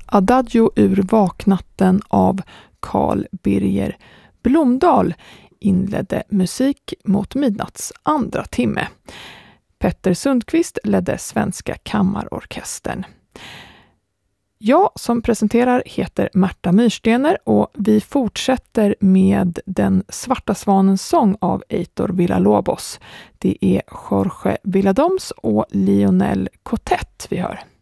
Adagio ur Vaknatten av Carl Birger Blomdahl inledde Musik mot midnatts andra timme. Petter Sundqvist ledde Svenska kammarorkestern. Jag som presenterar heter Märta Myrstener och vi fortsätter med Den svarta svanens sång av Heitor Villa-Lobos. Det är Jorge Villadoms och Lionel Cotet vi hör.